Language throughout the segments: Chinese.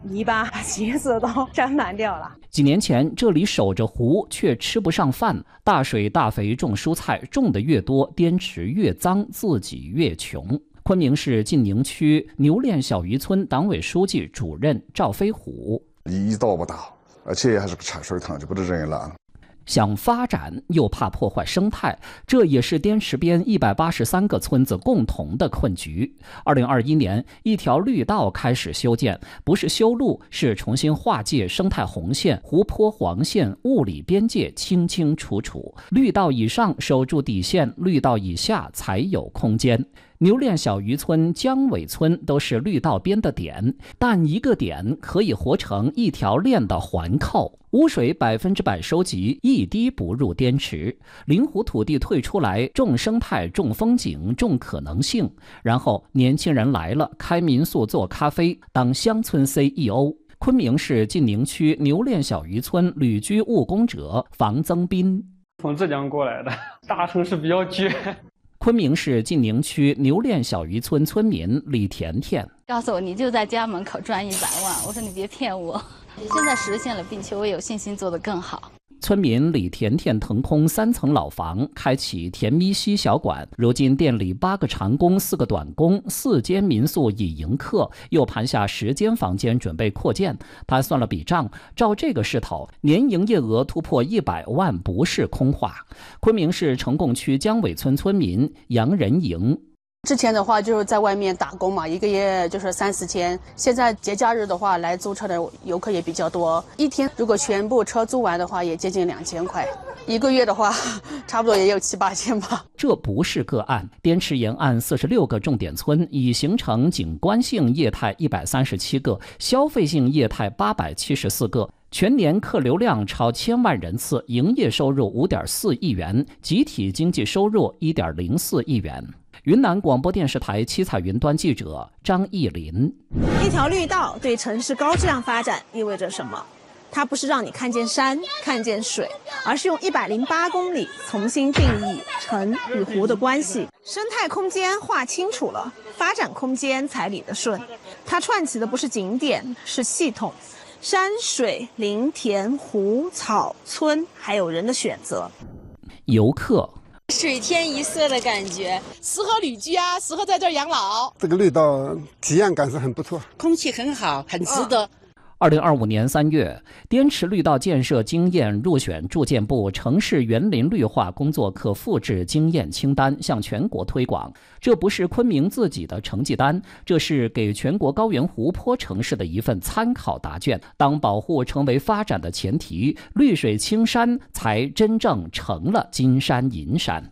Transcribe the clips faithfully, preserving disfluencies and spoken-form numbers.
泥巴把鞋子都沾满掉了。 几年前，这里守着湖却吃不上饭，大水大肥种蔬菜，种的越多，滇池越脏，自己越穷。昆明市晋宁区牛练小渔村党委书记、主任赵飞虎： 力道不大，而且还是个铲水塘，就不得人了。 想发展又怕破坏生态，这也是滇池边一百八十三个村子共同的困局。二零二一年，一条绿道开始修建，不是修路，是重新划界生态红线、湖泊黄线，物理边界清清楚楚。绿道以上守住底线，绿道以下才有空间。牛练小渔村、江尾村都是绿道边的点，但一个点可以活成一条链的环扣。污水百分之百收集，一滴不入滇池。临湖土地退出来，种生态、种风景、种可能性。然后年轻人来了，开民宿、做咖啡，当乡村 C E O。昆明市晋宁区牛练小渔村旅居务工者房增斌： 从浙江过来的，大城市比较卷。 昆明市晋宁区牛练小渔村村民李甜甜： 告诉我你就在家门口赚一百万，我说你别骗我。现在实现了，并且我有信心做得更好。 村民李甜甜腾空三层老房，开启甜咪西小馆。如今店里八个长工、四个短工，四间民宿已迎客，又盘下十间房间准备扩建。他算了笔账，照这个势头，年营业额突破一百万不是空话。昆明市成贡区江尾村村民杨仁营： 之前的话就是在外面打工嘛，一个月就是三四千。现在节假日的话，来租车的游客也比较多，一天如果全部车租完的话，也接近两千块。一个月的话，差不多也有七八千吧。 这不是个案，滇池沿岸四十六个重点村已形成景观性业态一百三十七个，消费性业态八百七十四个。全年客流量超千万人次，营业收入五点四亿元，集体经济收入一点零四亿元。云南广播电视台七彩云端记者张艺林： 一条绿道对城市高质量发展意味着什么？它不是让你看见山、看见水，而是用一百零八公里重新定义城与湖的关系，生态空间划清楚了，发展空间才理得顺。它串起的不是景点，是系统。山水林田湖草村，还有人的选择。 游客： 水天一色的感觉，适合旅居啊，适合在这儿养老。 这个绿道体验感是很不错， 空气很好，很值得。哦二零二五年三月，滇池绿道建设经验入选住建部城市园林绿化工作可复制经验清单，向全国推广。这不是昆明自己的成绩单，这是给全国高原湖泊城市的一份参考答卷。当保护成为发展的前提，绿水青山才真正成了金山银山。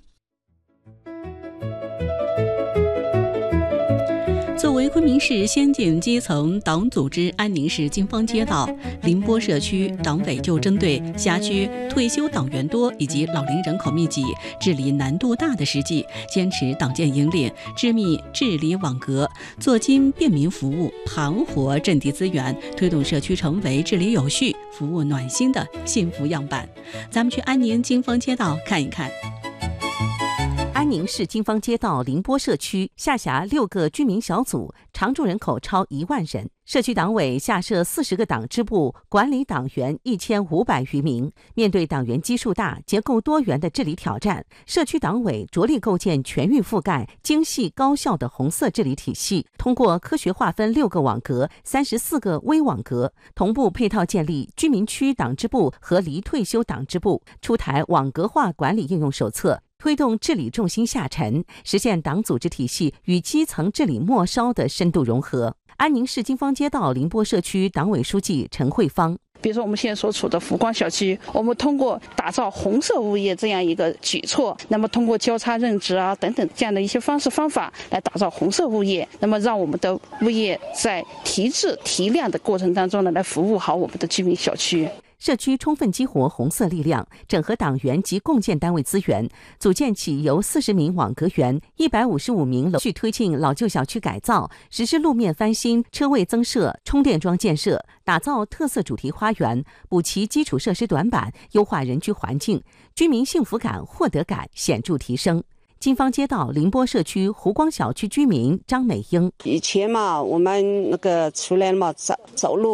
作为昆明市先进基层党组织安宁市金方街道临波社区党委就针对辖区退休党员多以及老龄人口密集、治理难度大的实际，坚持党建引领、致密治理网格，做精便民服务，盘活阵地资源，推动社区成为治理有序、服务暖心的幸福样板。咱们去安宁金方街道看一看。 安宁市金方街道临波社区下辖六个居民小组，常住人口超一万人。社区党委下设四十个党支部，管理党员一千五百余名。面对党员基数大、结构多元的治理挑战，社区党委着力构建全域覆盖、精细高效的红色治理体系。通过科学划分六个网格、三十四个微网格，同步配套建立居民区党支部和离退休党支部，出台网格化管理应用手册。推动治理重心下沉，实现党组织体系与基层治理末梢的深度融合。安宁市金方街道临波社区党委书记陈慧芳： 比如说我们现在所处的福光小区，我们通过打造红色物业这样一个举措，那么通过交叉任职啊等等这样的一些方式方法来打造红色物业，那么让我们的物业在提质提量的过程当中呢，来服务好我们的居民小区。 社区充分激活红色力量，整合党员及共建单位资源，组建起由四十名网格员、一百五十五名楼，去推进老旧小区改造，实施路面翻新、车位增设、充电桩建设，打造特色主题花园，补齐基础设施短板，优化人居环境，居民幸福感、获得感显著提升。金方街道临波社区湖光小区居民张美英： 以前嘛，我们那个出来嘛，走走路